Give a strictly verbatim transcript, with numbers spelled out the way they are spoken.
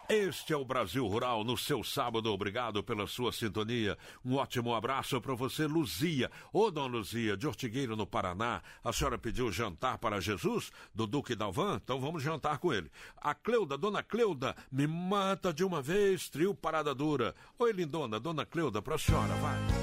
Este é o Brasil Rural no seu sábado. Obrigado pela sua sintonia. Um ótimo abraço para você, Luzia. Ô, dona Luzia, de Ortigueiro, no Paraná. A senhora pediu jantar para Jesus, do Duque Dalvan? Então vamos jantar com ele. A Cleuda, dona Cleuda, me mata de uma vez, trio Parada Dura. Oi, lindona, dona Cleuda, pra senhora, vai.